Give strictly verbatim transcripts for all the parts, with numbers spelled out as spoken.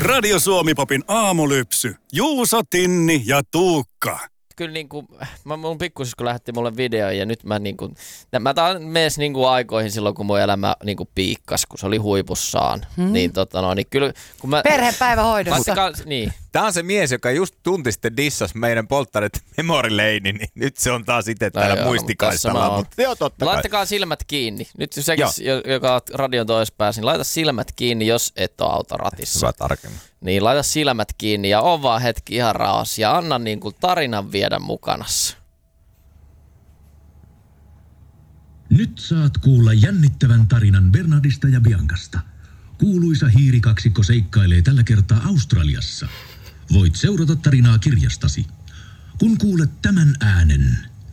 Radio Suomi-popin aamulypsy. Juuso, Tinni ja Tuukka. Kyllä niinku, mä, mun pikkusisko lähetti mulle video ja nyt mä niinku, mä taan mees niinku aikoihin silloin, kun mun elämä niinku piikkas, kun se oli huipussaan. Hmm. Niin tota no, niin kyllä, kun mä... Perhepäivähoidossa. Laittakaa, niin. Tää on se mies, joka just tunti sitten dissas meidän polttaret Memory Lane, niin nyt se on taas itse täällä no muistikaistalla. Mutta joo, totta kai. Laittakaa silmät kiinni. Nyt sekin, joka on radion toisessa päässä, niin laita silmät kiinni, jos et ole autoratissa. Hyvä tarkemmin. Niin laita silmät kiinni ja on vaan hetki ihan raos ja anna niin kuin tarinan viedä mukanassa. Nyt saat kuulla jännittävän tarinan Bernardista ja Biancasta. Kuuluisa hiirikaksikko seikkailee tällä kertaa Australiassa. Voit seurata tarinaa kirjastasi. Kun kuulet tämän äänen,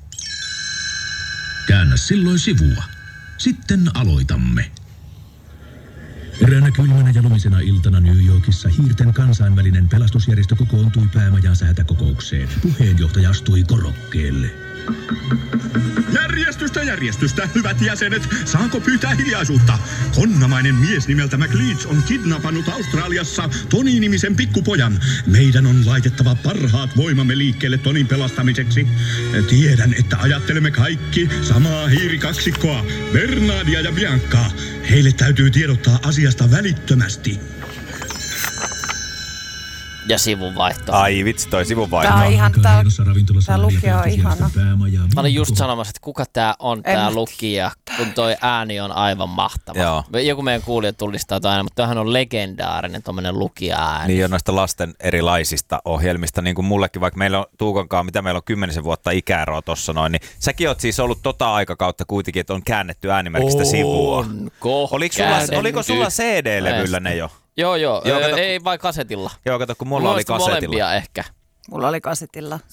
käännä silloin sivua. Sitten aloitamme. Eräänä kylmänä ja lumisena iltana New Yorkissa hiirten kansainvälinen pelastusjärjestö kokoontui päämajan säätäkokoukseen. Puheenjohtaja astui korokkeelle. Järjestystä, järjestystä, hyvät jäsenet. Saanko pyytää hiljaisuutta? Konnamainen mies nimeltä McLeach on kidnappannut Australiassa Toni-nimisen pikkupojan. Meidän on laitettava parhaat voimamme liikkeelle Tonin pelastamiseksi. Tiedän, että ajattelemme kaikki samaa hiirikaksikkoa, Bernardia ja Biancaa. Heille täytyy tiedottaa asiasta välittömästi. Ja sivunvaihto. Ai vitsi, toi sivunvaihto. Tää on ihan, tää, tää lukija on ihana. Mä olin just sanomassa, että kuka tää on tää lukija, kun toi ääni on aivan mahtava. Joo. Joku meidän kuulija tunnistaa toi aina, mutta tämähän on legendaarinen tommonen lukija-ääni. Niin on noista lasten erilaisista ohjelmista, niin kuin mullekin, vaikka meillä on Tuukankaan, mitä meillä on kymmenisen vuotta ikäeroa tossa noin, niin säkin oot siis ollut tota aikakautta kuitenkin, että on käännetty äänimerkistä sivua. On, oliko sulla, oliko sulla C D-levyllä ne jo? Joo, joo. joo kato, ei vai kasetilla. Joo, kato, kun mulla oli kasetilla. Molempia ehkä. Mulla oli kasetilla.